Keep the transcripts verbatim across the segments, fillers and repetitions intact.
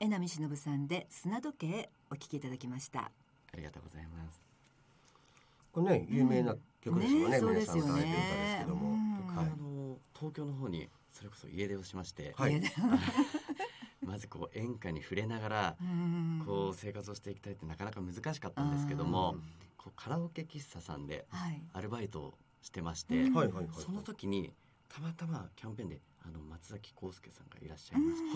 江波忍さんで砂時計お聴きいただきました。 ありがとうございます。 これね有名な曲ですよね、 うんね、 皆さん歌われてる歌ですけども、 僕はあの東京の方にそれこそ家出をしまして、 はい、 まずこう演歌に触れながらこう生活をしていきたいってなかなか難しかったんですけども、こうカラオケ喫茶さんでアルバイトをしてまして、はい、その時にたまたまキャンペーンであの松崎康介さんがいらっしゃいまして、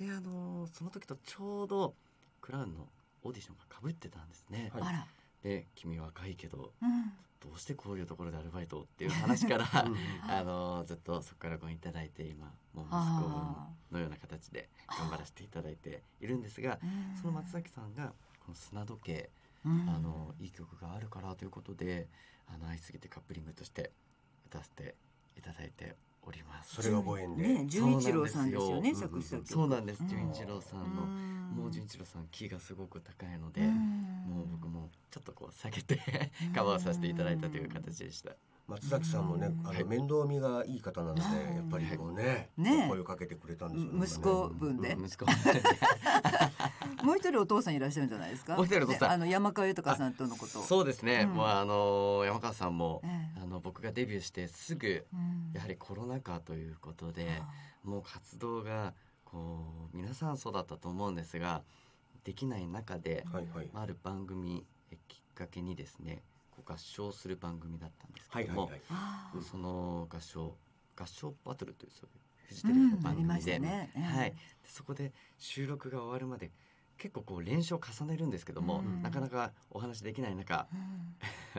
であのその時とちょうどクラウンのオーディションが被ってたんですね。 あら、で君若いけど、うん、どうしてこういうところでアルバイトっていう話からあのずっとそこからご縁いただいて、今もう息子のような形で頑張らせていただいているんですが、その松崎さんがこの砂時計、うん、あのいい曲があるからということで、あの愛すぎてカップリングとして歌わせていただいております。 それがご縁で、 ね、純一郎さんですよね、作詞作曲。 そうなんです、純一郎さんの、もう純一郎さんキーがすごく高いので、もう僕もちょっとこう下げてカバーさせていただいたという形でした。 松崎さんもね、あの面倒見がいい方なので、やっぱりこうね、ね、声をかけてくれたんですよね。 息子分で、 息子分でもう一人お父さんいらっしゃるんじゃないですか。 もう一人お父さん、 あの山川豊さんとのこと。 そうですね、うん、もうあの山川さんも、ええ、あの僕がデビューしてすぐ、うん、やはりコロナ禍ということで、うん、もう活動がこう皆さんそうだったと思うんですができない中で、はいはい、ある番組きっかけにですね、こう合唱する番組だったんですけども、はいはいはい、その合唱合唱バトルというそういうフジテレビの番組で、うんねえーはい、でそこで収録が終わるまで結構こう練習を重ねるんですけども、うん、なかなかお話できない中、うん、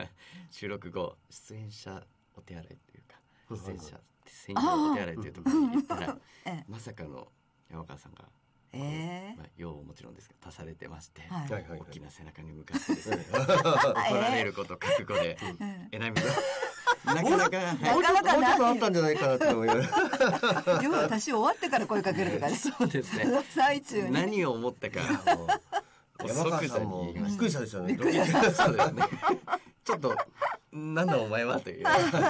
収録後出演者お手洗いというか出演者専用お手洗いというところに行ったらまさかの山川さんがえーまあ、用をもちろんですけど足されてまして、はい、大きな背中に向かってですね怒られること覚悟でえなみがなかなかもうちょっとあったんじゃないかなって思います要は私終わってから声かけるとかねそうですね最中に何を思ったかもう山川さんもびっくりしたでしょうねそうですねちょっとなんだお前はという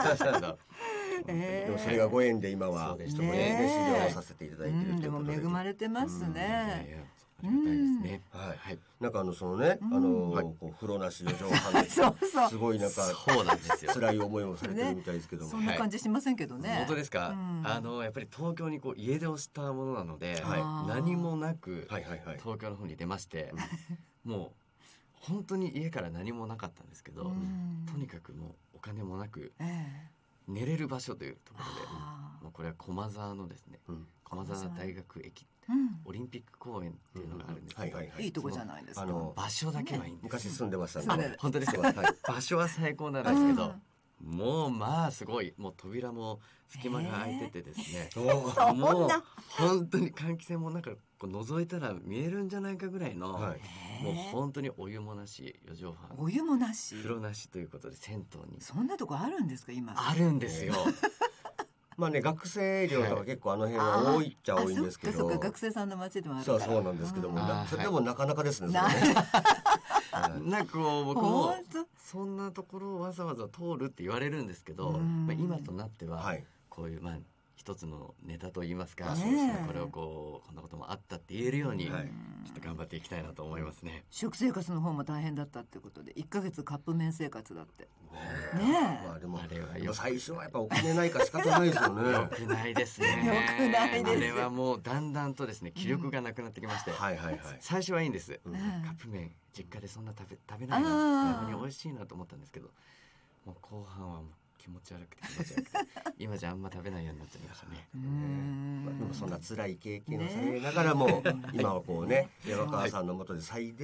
えー、でもそれがご縁で今は修行をさせていただいているということで、 うん、でも恵まれてますね。 ありがたいですね。 はいはい。なんかあのそのね、あのこう風呂なし四畳半ですごいなんかそうなんですよ。 辛い思いをされてるみたいですけども、 そんな感じしませんけどね。 本当ですか。あのやっぱり東京にこう家出をしたものなので、何もなく東京の方に出まして、もう本当に家から何もなかったんですけど、とにかくもうお金もなく。寝れる場所というところで、もうこれは駒沢のですね、うん、駒沢大学駅、うん、オリンピック公園っていうのがあるんですけど、 いいとこじゃないですか。あの場所だけはいいんです。 昔住んでましたね。 本当ですか。はい、場所は最高なんですけど、もうまあすごい、もう扉も隙間が開いててですね、もう本当に換気扇もなんかこう覗いたら見えるんじゃないかぐらいの、はい、もう本当にお湯もなしよ畳半、 お湯もなし風呂なしということで銭湯にそんなとこあるんですか今。 あるんですよ。 まあね、学生寮とか結構あの辺は多いっちゃ多いんですけど、 そうか学生さんの街でもあるから。 そうそうなんですけども、うん、それでもなかなかですね。 なんかこう僕もそんなところをわざわざ通るって言われるんですけど、まあ、今となってはこういうまあ一つのネタといいますか、ね、これをこうこんなこともあったって言えるように、はい、ちょっと頑張っていきたいなと思いますね。 食生活の方も大変だったってことでいっかげつカップ麺生活だってねえ、まあ、でもあれはよ最初はやっぱお金ないから仕方ないですよね。 よくないですね。 よくないです。 あれはもうだんだんとですね気力がなくなってきまして、うん、はいはいはい、最初はいいんです、うん、カップ麺実家でそんな食べ食べないな、美味しいなと思ったんですけど、もう後半はもう気持ち悪くて気持ち悪くて今じゃあんま食べないようになっちゃいましたね。 うん、まあ、でもそんな辛い経験をされながらも、ね、今はこうね山川さんの下で再